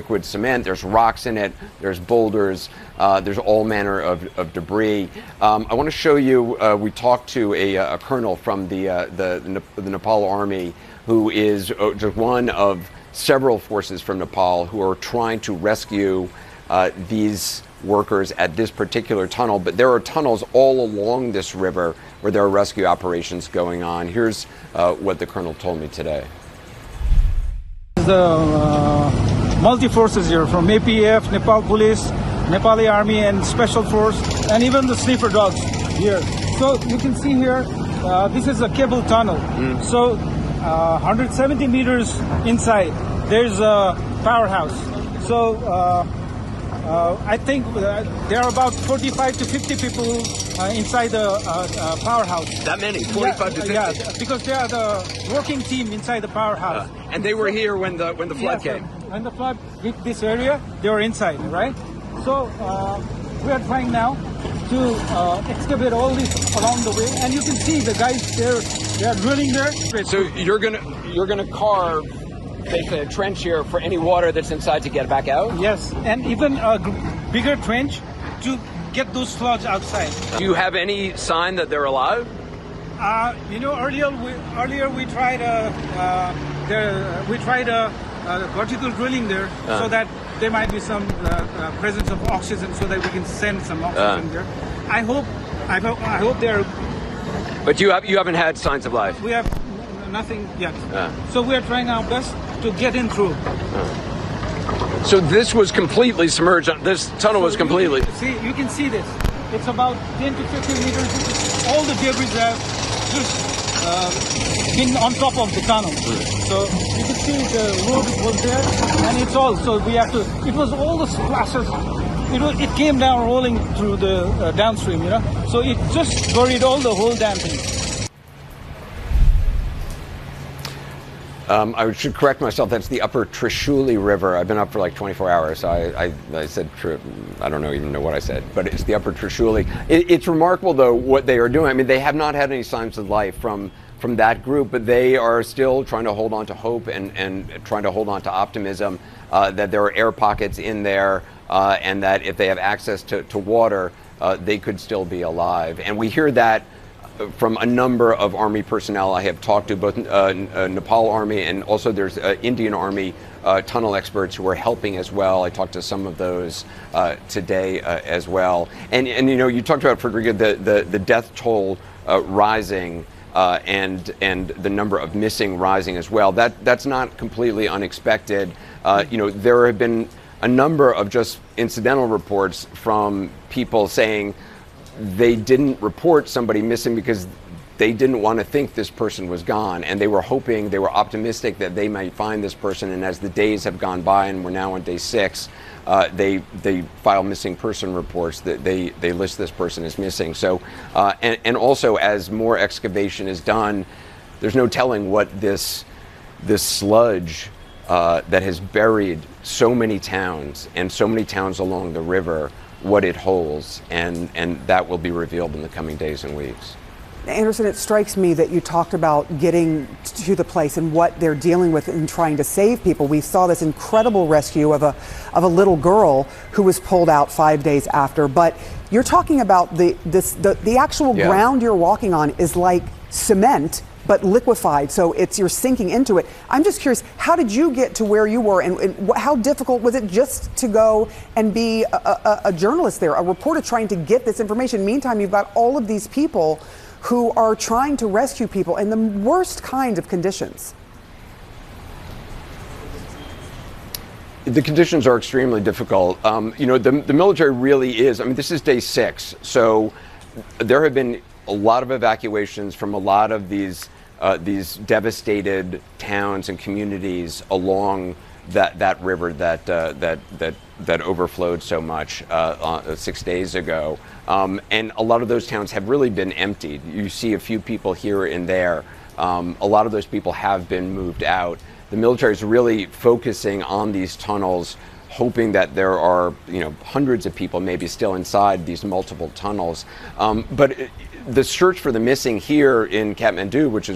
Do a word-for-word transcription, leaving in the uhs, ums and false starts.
liquid cement. There's rocks in it. There's boulders. Uh, there's all manner of, of debris. Um, I want to show you. Uh, we talked to a, a colonel from the, uh, the the Nepal Army, who is just one of several forces from Nepal who are trying to rescue uh, these workers at this particular tunnel. But there are tunnels all along this river where there are rescue operations going on. Here's uh, what the colonel told me today. The uh, multi-forces here from A P F, Nepal Police, Nepali Army and Special Force, and even the sniffer dogs here. So you can see here, uh, this is a cable tunnel. Mm. So uh, one hundred seventy meters inside, there's a powerhouse. So uh, uh, I think uh, there are about forty-five to fifty people uh, inside the uh, uh, powerhouse. That many? forty-five to fifty? Yeah, because they are the working team inside the powerhouse. Uh, and they were here when the when the flood yes, came? When the flood hit this area, they were inside, right? So uh, we are trying now to uh, excavate all this along the way, and you can see the guys there, they are drilling there. So you're gonna you're gonna carve basically a trench here for any water that's inside to get it back out? Yes, and even a bigger trench to get those slugs outside. Do you have any sign that they're alive? Uh, you know, earlier we earlier we tried uh, uh, there, we tried a, a vertical drilling there uh. so that there might be some uh, uh, presence of oxygen, so that we can send some oxygen uh. there. I hope I hope I hope they're. But you have you haven't had signs of life. We have nothing yet. Uh. So we are trying our best to get in through. Uh. So this was completely submerged. This tunnel so was completely. You can see, you can see this. It's about ten to fifteen meters. All the debris have just uh, been on top of the tunnel. Mm. So you can see the road was there, and it's all. So we have to. It was all the splashes. It was, it came down rolling through the uh, downstream, you know. So it just buried all the whole damn thing. Um, I should correct myself. That's the Upper Trishuli River. I've been up for like twenty-four hours, so I, I, I said, I don't know, even know what I said, but it's the Upper Trishuli. It, it's remarkable, though, what they are doing. I mean, they have not had any signs of life from from that group, but they are still trying to hold on to hope and, and trying to hold on to optimism uh, that there are air pockets in there uh, and that if they have access to, to water, uh, they could still be alive. And we hear that from a number of Army personnel I have talked to, both uh, uh, Nepal Army and also there's uh, Indian Army uh, tunnel experts who are helping as well. I talked to some of those uh, today uh, as well. And, and you know, you talked about, Frederica, the, the, the death toll uh, rising uh, and, and the number of missing rising as well. That, that's not completely unexpected. Uh, you know, there have been a number of just incidental reports from people saying they didn't report somebody missing because they didn't want to think this person was gone, and they were hoping, they were optimistic that they might find this person. And as the days have gone by, and we're now on day six, uh, they they file missing person reports that they they list this person as missing. So uh, and and also as more excavation is done, there's no telling what this this sludge uh, that has buried so many towns and so many towns along the river, what it holds, and and that will be revealed in the coming days and weeks. Anderson, it strikes me that you talked about getting to the place and what they're dealing with in trying to save people. We saw this incredible rescue of a of a little girl who was pulled out five days after. But you're talking about the this the, the actual yeah. ground you're walking on is like cement, but liquefied, so it's you're sinking into it. I'm just curious, how did you get to where you were, and, and how difficult was it just to go and be a, a, a journalist there, a reporter trying to get this information? Meantime, you've got all of these people who are trying to rescue people in the worst kind of conditions. The conditions are extremely difficult. Um, you know, the, the military really is, I mean, this is day six, so there have been a lot of evacuations from a lot of these uh, these devastated towns and communities along that that river that uh, that that that overflowed so much uh, uh, six days ago, um, and a lot of those towns have really been emptied. You see a few people here and there. Um, a lot of those people have been moved out. The military is really focusing on these tunnels, hoping that there are, you know, hundreds of people maybe still inside these multiple tunnels. Um, but it, the search for the missing here in Kathmandu, which is